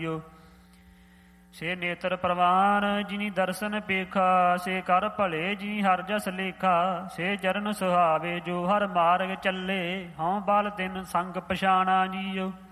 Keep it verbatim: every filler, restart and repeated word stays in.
ਸੇ ਨੇਤਰ ਪ੍ਰਵਾਨ ਜਿਨੀ ਦਰਸ਼ਨ ਪੇਖਾ, ਸੇ ਕਰ ਭਲੇ ਜਿਨੀ ਹਰ ਜਸ ਲੇਖਾ। ਸੇ ਚਰਨ ਸੁਹਾਵੇ ਜੋ ਹਰ ਮਾਰਗ ਚੱਲੇ, ਹਉ ਬਲ ਤਿਨ ਸੰਗ ਪਛਾਣਾ ਜੀਓ।